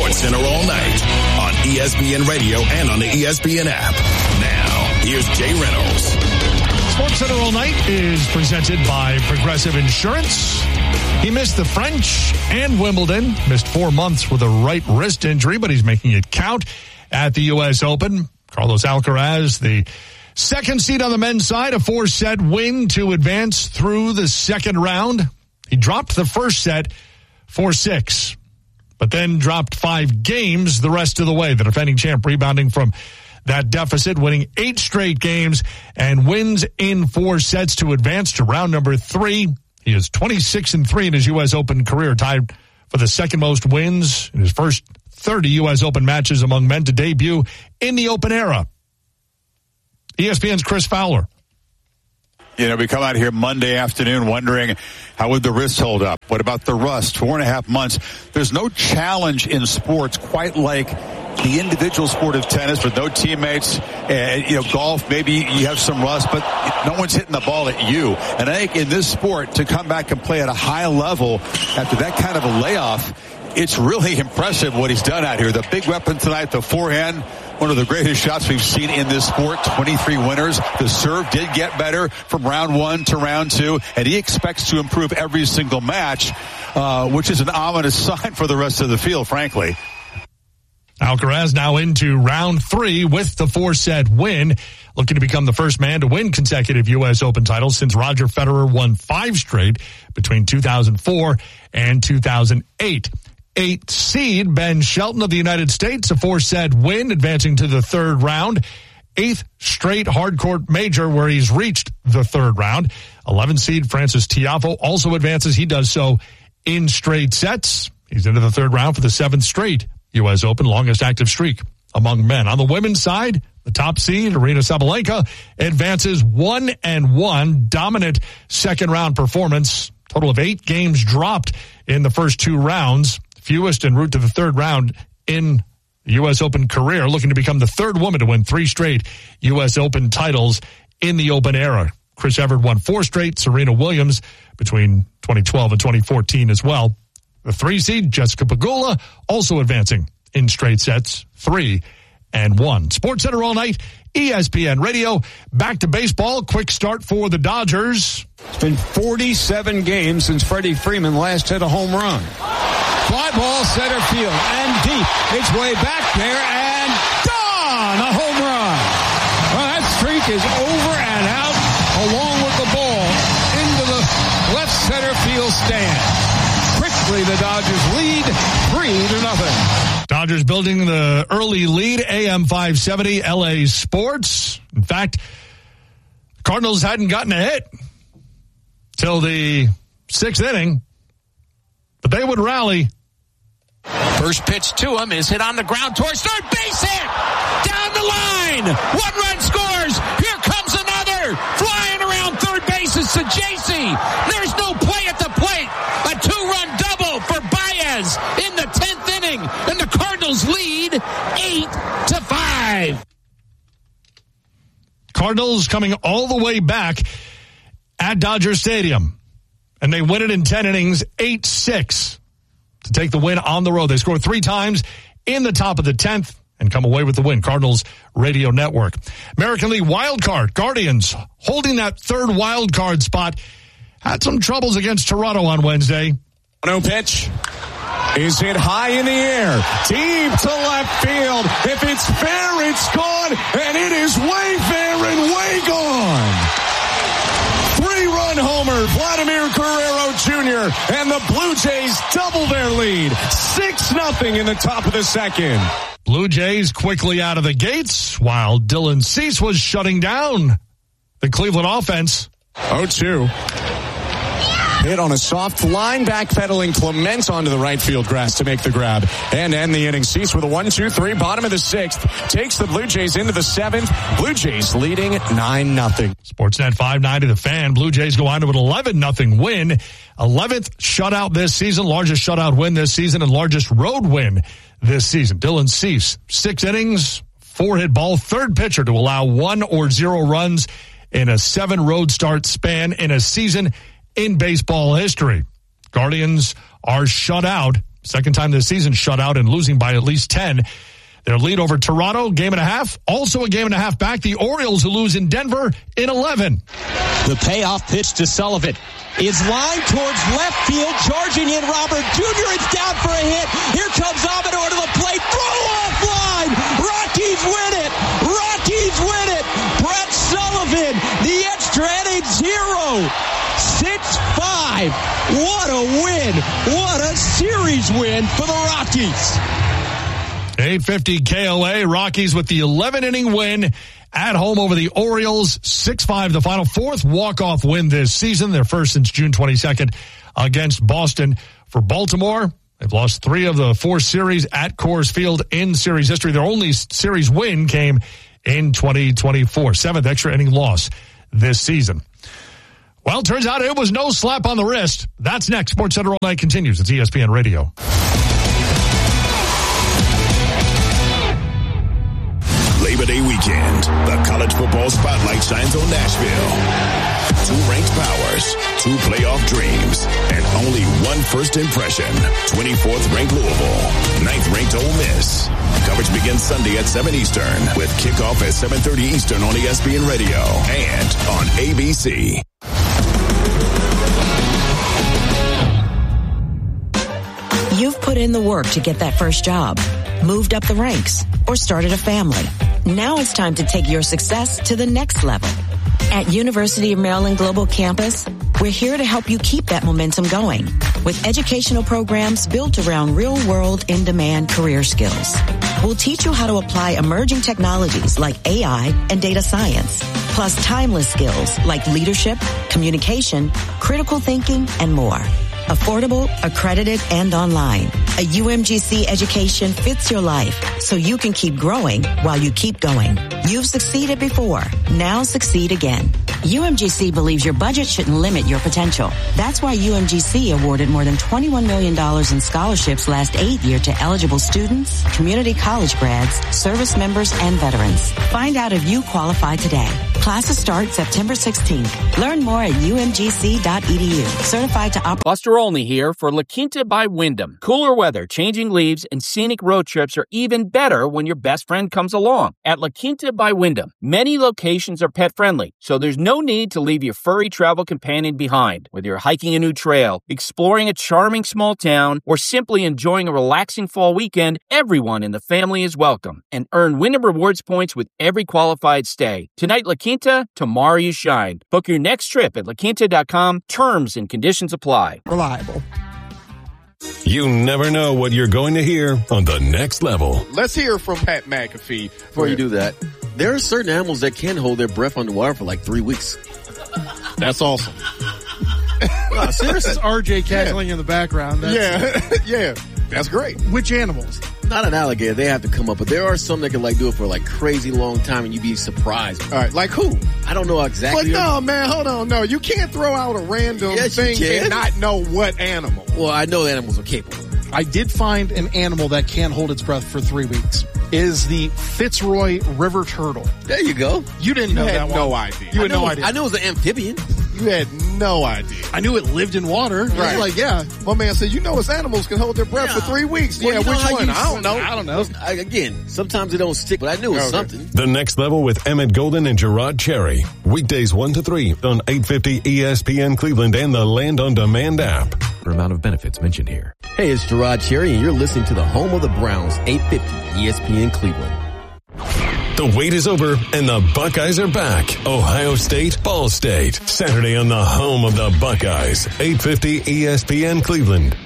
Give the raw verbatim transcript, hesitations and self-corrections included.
Sports Center all night on E S P N Radio and on the E S P N app. Now, here's Jay Reynolds. Sports Center all night is presented by Progressive Insurance. He missed the French and Wimbledon, missed four months with a right wrist injury, but he's making it count at the U S Open. Carlos Alcaraz, the second seed on the men's side, a four-set win to advance through the second round. He dropped the first set four six, but then dropped five games the rest of the way. The defending champ rebounding from that deficit, winning eight straight games and wins in four sets to advance to round number three. He is twenty-six and three in his U S Open career, tied for the second most wins in his first thirty U S Open matches among men to debut in the Open era. E S P N's Chris Fowler. You know, we come out here Monday afternoon wondering how would the wrist hold up? What about the rust? Four and a half months. There's no challenge in sports quite like the individual sport of tennis with no teammates. And, you know, golf, maybe you have some rust, but no one's hitting the ball at you. And I think in this sport, to come back and play at a high level after that kind of a layoff, it's really impressive what he's done out here. The big weapon tonight, the forehand, one of the greatest shots we've seen in this sport, twenty-three winners. The serve did get better from round one to round two, and he expects to improve every single match, uh, which is an ominous sign for the rest of the field, frankly. Alcaraz now into round three with the four-set win, looking to become the first man to win consecutive U S Open titles since Roger Federer won five straight between two thousand four and two thousand eight. Eight seed Ben Shelton of the United States, a four-set win, advancing to the third round. Eighth straight hardcourt major where he's reached the third round. eleven seed Francis Tiafoe also advances. He does so in straight sets. He's into the third round for the seventh straight U S Open, longest active streak among men. On the women's side, the top seed, Aryna Sabalenka, advances one and one. Dominant second round performance. Total of eight games dropped in the first two rounds. Fewest en route to the third round in the U S Open career, looking to become the third woman to win three straight U S Open titles in the Open era. Chris Evert won four straight. Serena Williams between twenty twelve and twenty fourteen as well. The three seed, Jessica Pegula, also advancing in straight sets, three and one. Sports Center all night, E S P N Radio. Back to baseball. Quick start for the Dodgers. It's been forty-seven games since Freddie Freeman last hit a home run. Fly ball center field and deep. Its way back there and gone! A home run. Well, that streak is over and out along with the ball into the left center field stand. Quickly the Dodgers lead three to nothing. Dodgers building the early lead, A M five seventy, L A Sports. In fact, Cardinals hadn't gotten a hit till the sixth inning, but they would rally. First pitch to him is hit on the ground towards third base hit! Down the line! One run scores! Here comes another! Flying around third base is Saggese! There's no play at the plate! A two-run double for Baez in the tenth inning, and the Cardinals lead eight to five. Cardinals coming all the way back at Dodger Stadium, and they win it in ten innings, eight six. To take the win on the road. They score three times in the top of the tenth and come away with the win. Cardinals Radio Network. American League wild card. Guardians holding that third wild card spot. Had some troubles against Toronto on Wednesday. No pitch. Is hit high in the air. Deep to left field. If it's fair, it's gone. And it is way fair and way gone. Three-run homer, Vladimir Guerrero Junior And the Blue Jays double their lead. six nothing in the top of the second. Blue Jays quickly out of the gates while Dylan Cease was shutting down the Cleveland offense. oh two. Hit on a soft line, backpedaling Clement onto the right field grass to make the grab and end the inning. Cease with a one two three, bottom of the sixth, takes the Blue Jays into the seventh. Blue Jays leading nine nothing. Sportsnet five ninety The Fan. Blue Jays go on to an eleven nothing win. eleventh shutout this season, largest shutout win this season, and largest road win this season. Dylan Cease, six innings, four hit ball, third pitcher to allow one or zero runs in a seven road start span in a season in baseball history. Guardians are shut out Second time this season shut out and losing by at least ten. Their lead over Toronto, game and a half. Also a game and a half back. The Orioles, who lose in Denver in eleven. The payoff pitch to Sullivan is lined towards left field. Charging in Robert Junior It's down for a hit. Here comes Amador to the plate. Throw offline. Rockies win it. Rockies win it. Brett Sullivan, the extra innings hero. six five. What a win. What a series win for the Rockies. eight fifty K L A, Rockies with the eleven-inning win at home over the Orioles. six five, the final fourth walk-off win this season, their first since June twenty-second against Boston. For Baltimore, they've lost three of the four series at Coors Field in series history. Their only series win came in twenty twenty-four, seventh extra-inning loss this season. Well, turns out it was no slap on the wrist. That's next. Sports Center All Night continues. It's E S P N Radio. Labor Day weekend, the college football spotlight shines on Nashville. Two ranked powers, two playoff dreams, and only one first impression. twenty-fourth ranked Louisville, ninth ranked Ole Miss. Coverage begins Sunday at seven Eastern with kickoff at seven thirty Eastern on E S P N Radio and on A B C. You've put in the work to get that first job, moved up the ranks, or started a family. Now it's time to take your success to the next level. At University of Maryland Global Campus, we're here to help you keep that momentum going with educational programs built around real-world, in-demand career skills. We'll teach you how to apply emerging technologies like A I and data science, plus timeless skills like leadership, communication, critical thinking, and more. Affordable, accredited, and online. A U M G C education fits your life so you can keep growing while you keep going. You've succeeded before. Now succeed again. U M G C believes your budget shouldn't limit your potential. That's why U M G C awarded more than twenty-one million dollars in scholarships last eight year to eligible students, community college grads, service members, and veterans. Find out if you qualify today. Classes start September sixteenth. Learn more at U M G C dot E D U. Certified to operate. Buster Olney here for La Quinta by Wyndham. Cooler weather, changing leaves, and scenic road trips are even better when your best friend comes along. At La Quinta by Wyndham, many locations are pet-friendly, so there's no need to leave your furry travel companion behind. Whether you're hiking a new trail, exploring a charming small town, or simply enjoying a relaxing fall weekend, everyone in the family is welcome. And earn Wyndham Rewards points with every qualified stay. Tonight, La Quinta, tomorrow you shine. Book your next trip at la quinta dot com. Terms and conditions apply. Reliable. You never know what you're going to hear on The Next Level. Let's hear from Pat McAfee. Before you do that, there are certain animals that can hold their breath underwater for like three weeks. That's awesome. No, seriously. This is R J cackling yeah. in the background. That's yeah, yeah. That's great. Which animals? Not an alligator. They have to come up, but there are some that can like do it for like crazy long time, and you'd be surprised. All right, like who? I don't know exactly. But no, man, hold on. No, you can't throw out a random yes, thing and not know what animal. Well, I know animals are capable. I did find an animal that can't hold its breath for three weeks. Is the Fitzroy River turtle. There you go. You didn't you know had that one. No idea. You had know, no idea. I knew it was an amphibian. You had no idea. I knew it lived in water. Right. I was like, yeah. My man said, you know, it's animals can hold their breath yeah. for three weeks. Well, yeah, you know which one? You, I don't know. I don't know. I, again, sometimes it don't stick, but I knew it was okay. something. The Next Level with Emmett Golden and Gerard Cherry. Weekdays one to three on eight fifty E S P N Cleveland and the Land on Demand app. For amount of benefits mentioned here. Hey, it's Gerard Cherry, and you're listening to the home of the Browns, eight fifty E S P N Cleveland. The wait is over, and the Buckeyes are back. Ohio State, Ball State. Saturday on the home of the Buckeyes, eight fifty E S P N Cleveland.